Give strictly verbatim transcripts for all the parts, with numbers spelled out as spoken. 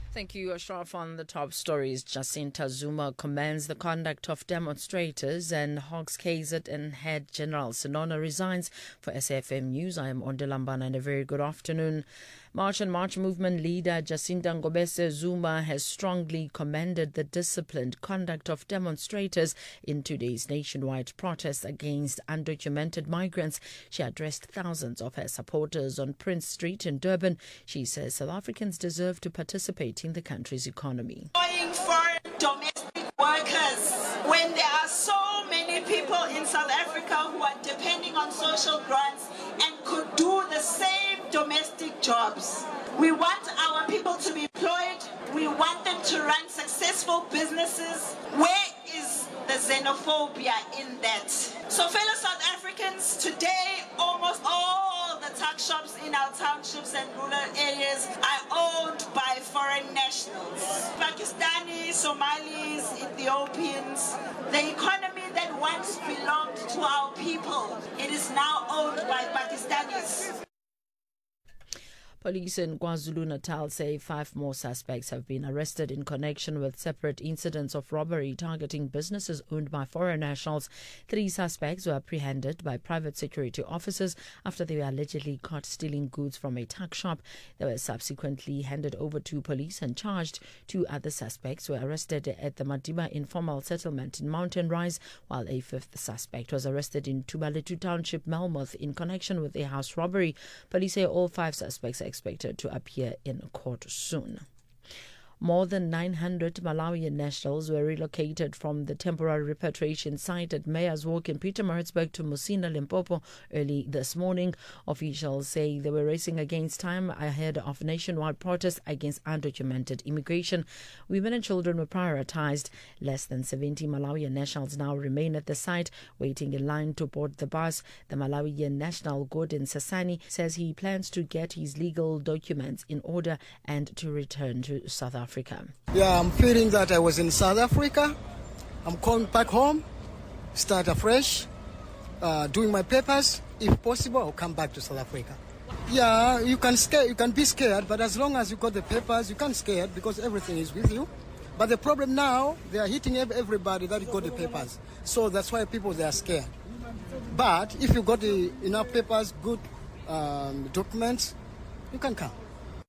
Thank you, Ashraf. On the top stories, Jacinta Zuma commends the conduct of demonstrators, and Hawks K Z N head General Sinona resigns. For S F M News, I am Ondelambana, and a very good afternoon. March and March movement leader Jacinta Ngobese Zuma has strongly commended the disciplined conduct of demonstrators in today's nationwide protests against undocumented migrants. She addressed thousands of her supporters on Prince Street in Durban. She says South Africans deserve to participate in the country's economy. Employing foreign domestic workers when there are so many people in South Africa who are depending on social grants and could do the same domestic jobs. We want our people to be employed. We want them to run successful businesses. Where is the xenophobia in that? So fellow South Africans, today almost all the tuck shops in our townships and rural areas are owned by foreign nationals. Pakistani, Somalis, Ethiopians. The economy that once belonged to our people, it is now owned by Pakistanis. Police in KwaZulu-Natal say five more suspects have been arrested in connection with separate incidents of robbery targeting businesses owned by foreign nationals. Three suspects were apprehended by private security officers after they were allegedly caught stealing goods from a tuck shop. They were subsequently handed over to police and charged. Two other suspects were arrested at the Madiba informal settlement in Mountain Rise, while a fifth suspect was arrested in Tubaletu Township, Melmoth, in connection with a house robbery. Police say all five suspects are expected to appear in court soon. More than nine hundred Malawian nationals were relocated from the temporary repatriation site at Mayor's Walk in Pietermaritzburg to Musina, Limpopo early this morning. Officials say they were racing against time ahead of nationwide protests against undocumented immigration. Women and children were prioritized. Less than seventy Malawian nationals now remain at the site, waiting in line to board the bus. The Malawian national Gordon Sasani says he plans to get his legal documents in order and to return to South Africa. Africa. Yeah, I'm feeling that I was in South Africa. I'm going back home, start afresh, uh, doing my papers. If possible, I'll come back to South Africa. Yeah, you can scare, you can be scared, but as long as you got the papers, you can't scared because everything is with you. But the problem now, they are hitting everybody that got the papers. So that's why people, they are scared. But if you got the, enough papers, good um, documents, you can come.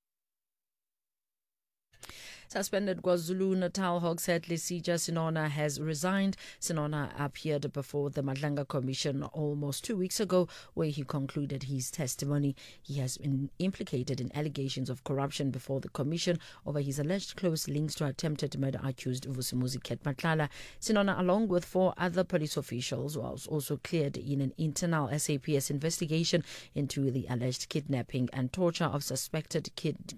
Suspended KwaZulu-Natal Hawks head Lesija Sinona has resigned. Sinona appeared before the Madlanga Commission almost two weeks ago, where he concluded his testimony. He has been implicated in allegations of corruption before the Commission over his alleged close links to attempted murder accused Vusimuzi Ketmatlala. Sinona, along with four other police officials, was also cleared in an internal S A P S investigation into the alleged kidnapping and torture of suspected kid